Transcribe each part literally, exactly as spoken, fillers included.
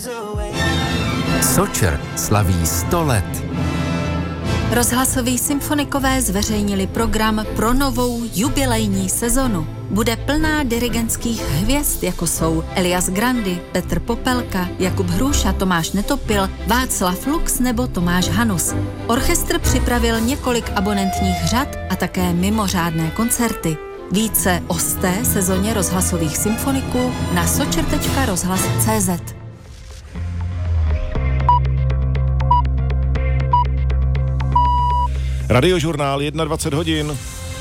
Sočer slaví sto let. Rozhlasoví symfonikové zveřejnili program pro novou jubilejní sezonu. Bude plná dirigentských hvězd, jako jsou Elias Grandy, Petr Popelka, Jakub Hruša, Tomáš Netopil, Václav Lux nebo Tomáš Hanus. Orchestr připravil několik abonentních řad a také mimořádné koncerty. Více o sté sezóně rozhlasových symfoniků na sočer tečka rozhlas tečka cé zet. Radiožurnál dvacet jedna hodin.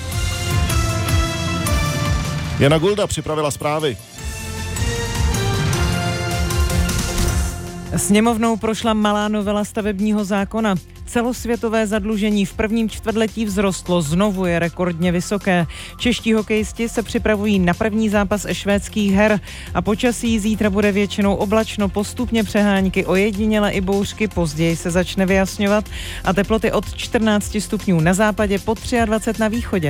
Jana Gulda připravila zprávy. Sněmovnou prošla malá novela stavebního zákona. Celosvětové zadlužení v prvním čtvrtletí vzrostlo, znovu je rekordně vysoké. Čeští hokejisti se připravují na první zápas švédských her a počasí zítra bude většinou oblačno, postupně přehánky, ojediněle i bouřky, později se začne vyjasňovat a teploty od čtrnáct stupňů na západě po dvacet tři na východě.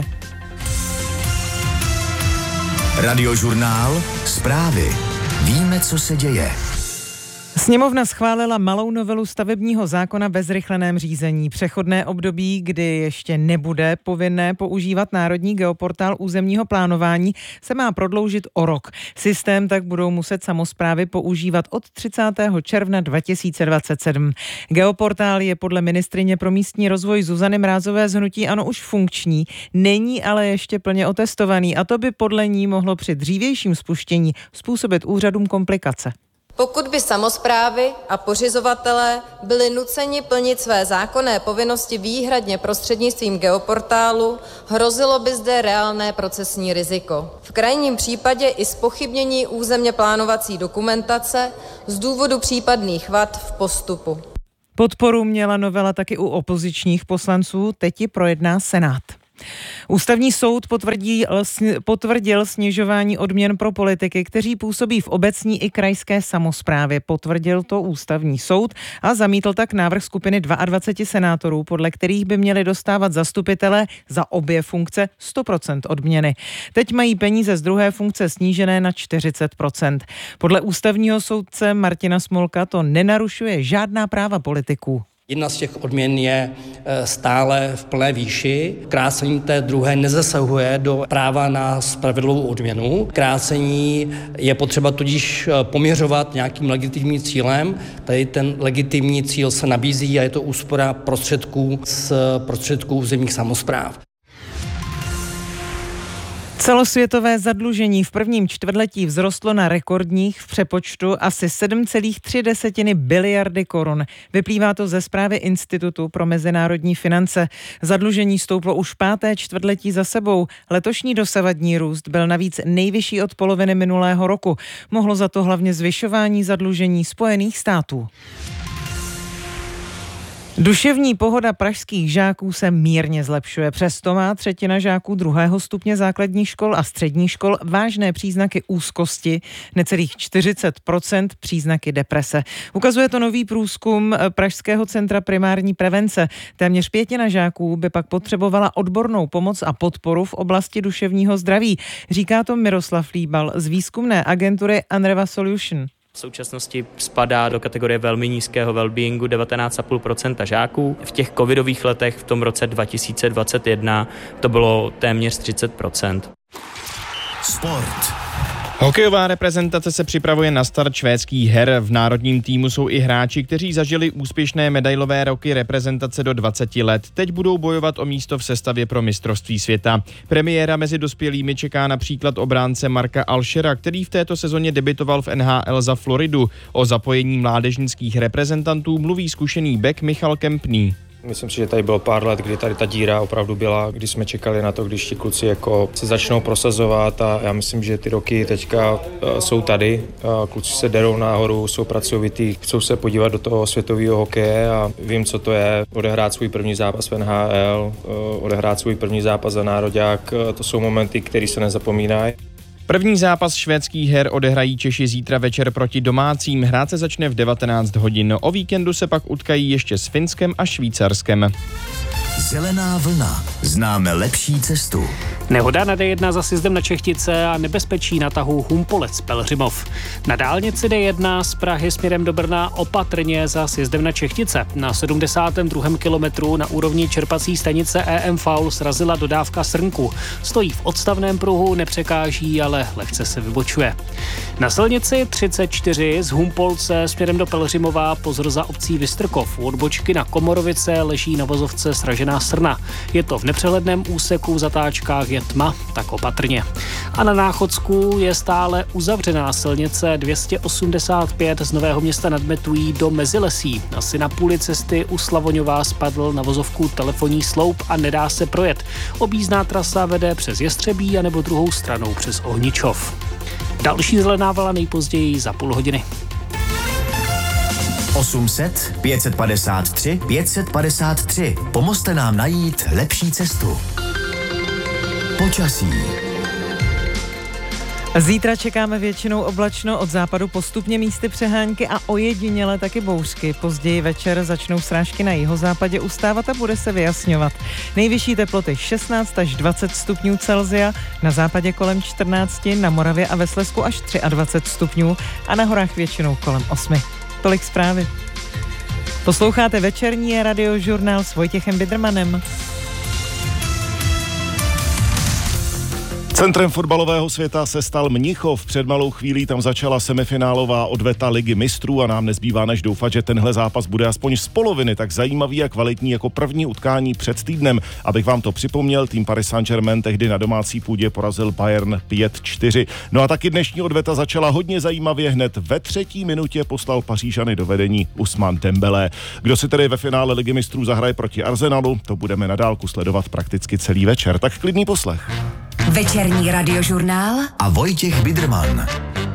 Radiožurnál, zprávy. Víme, co se děje. Sněmovna schválila malou novelu stavebního zákona ve zrychleném řízení. Přechodné období, kdy ještě nebude povinné používat Národní geoportál územního plánování, se má prodloužit o rok. Systém tak budou muset samosprávy používat od třicátého června dva tisíce dvacet sedm. Geoportál je podle ministryně pro místní rozvoj Zuzany Mrázové z hnutí ANO už funkční, není ale ještě plně otestovaný a to by podle ní mohlo při dřívějším spuštění způsobit úřadům komplikace. Pokud by samosprávy a pořizovatelé byli nuceni plnit své zákonné povinnosti výhradně prostřednictvím geoportálu, hrozilo by zde reálné procesní riziko. V krajním případě i zpochybnění územně plánovací dokumentace z důvodu případných vad v postupu. Podporu měla novela taky u opozičních poslanců, teď ji projedná Senát. Ústavní soud potvrdí, potvrdil snižování odměn pro politiky, kteří působí v obecní i krajské samosprávě. Potvrdil to ústavní soud a zamítl tak návrh skupiny dvacet dva senátorů, podle kterých by měli dostávat zastupitelé za obě funkce sto procent odměny. Teď mají peníze z druhé funkce snížené na čtyřicet procent. Podle ústavního soudce Martina Smolka to nenarušuje žádná práva politiků. Jedna z těch odměn je stále v plné výši. Krácení té druhé nezasahuje do práva na spravedlivou odměnu. Krácení je potřeba tudíž poměřovat nějakým legitimním cílem. Tady ten legitimní cíl se nabízí a je to úspora prostředků z prostředků územních samospráv. Celosvětové zadlužení v prvním čtvrtletí vzrostlo na rekordních v přepočtu asi sedm celá tři biliardy korun. Vyplývá to ze zprávy Institutu pro mezinárodní finance. Zadlužení stouplo už páté čtvrtletí za sebou. Letošní dosavadní růst byl navíc nejvyšší od poloviny minulého roku. Mohlo za to hlavně zvyšování zadlužení Spojených států. Duševní pohoda pražských žáků se mírně zlepšuje. Přesto má třetina žáků druhého stupně základních škol a středních škol vážné příznaky úzkosti, necelých čtyřicet procent příznaky deprese. Ukazuje to nový průzkum Pražského centra primární prevence. Téměř pětina žáků by pak potřebovala odbornou pomoc a podporu v oblasti duševního zdraví. Říká to Miroslav Líbal z výzkumné agentury Anreva Solution. V současnosti spadá do kategorie velmi nízkého wellbeingu devatenáct celá pět procenta žáků. V těch covidových letech v tom roce dva tisíce dvacet jedna to bylo téměř třicet procent. Sport. Hokejová reprezentace se připravuje na start švédských her. V národním týmu jsou i hráči, kteří zažili úspěšné medailové roky reprezentace do dvacet let. Teď budou bojovat o místo v sestavě pro mistrovství světa. Premiéra mezi dospělými čeká například obránce Marka Alšera, který v této sezóně debitoval v N H L za Floridu. O zapojení mládežnických reprezentantů mluví zkušený bek Michal Kempný. Myslím si, že tady bylo pár let, kdy tady ta díra opravdu byla, když jsme čekali na to, když ti kluci jako se začnou prosazovat a já myslím, že ty roky teďka uh, jsou tady. Uh, kluci se derou nahoru, jsou pracovitý, chcou se podívat do toho světového hokeje a vím, co to je odehrát svůj první zápas v N H L, uh, odehrát svůj první zápas za nároďák. Uh, to jsou momenty, které se nezapomínají. První zápas švédských her odehrají Češi zítra večer proti domácím. Hrát se začne v devatenáct hodin. O víkendu se pak utkají ještě s Finskem a Švýcarskem. Zelená vlna. Známe lepší cestu. Nehoda na D jedna za sjezdem na Čechtice a nebezpečí na tahu Humpolec Pelhřimov. Na dálnici D jedna z Prahy směrem do Brna opatrně za sjezdem na Čechtice. Na sedmdesátém druhém kilometru na úrovni čerpací stanice E M Faul srazila dodávka srnku. Stojí v odstavném pruhu, nepřekáží, ale lehce se vybočuje. Na silnici třicet čtyři z Humpolce směrem do Pelhřimova pozor za obcí Vystrkov. U odbočky na Komorovice leží na vozovce sražená srna. Je to v nepřehledném úseku, v zatáčkách je tma, tak opatrně. A na Náchodsku je stále uzavřená silnice dvě stě osmdesát pět z Nového Města nad Metují do Mezilesí. Asi na půli cesty u Slavoňova spadl na vozovku telefonní sloup a nedá se projet. Objízdná trasa vede přes Jestřebí anebo druhou stranou přes Ohničov. Další zelená vlna nejpozději za půl hodiny. osm set, pět set padesát tři, pět set padesát tři. Pomozte nám najít lepší cestu. Počasí. Zítra čekáme většinou oblačno, od západu postupně místy přehánky a ojediněle taky bouřky. Později večer začnou srážky na jihozápadě ustávat a bude se vyjasňovat. Nejvyšší teploty šestnáct až dvacet stupňů Celsia, na západě kolem čtrnáct, na Moravě a ve Slezsku až dvacet tři stupňů a na horách většinou kolem osm. Tolik zprávy. Posloucháte večerní radiožurnál s Vojtěchem Bidrmanem. Centrem fotbalového světa se stal Mnichov. Před malou chvílí tam začala semifinálová odveta Ligy mistrů a nám nezbývá než doufat, že tenhle zápas bude aspoň z poloviny tak zajímavý a kvalitní jako první utkání před týdnem. Abych vám to připomněl, tým Paris Saint-Germain tehdy na domácí půdě porazil Bayern pět čtyři. No a taky dnešní odveta začala hodně zajímavě. Hned ve třetí minutě poslal Pařížany do vedení Ousmane Dembélé. Kdo si tedy ve finále Ligy mistrů zahraje proti Arsenalu, to budeme na dálku sledovat prakticky celý večer. Tak klidný poslech. Večerní radiožurnál a Vojtěch Bidrman.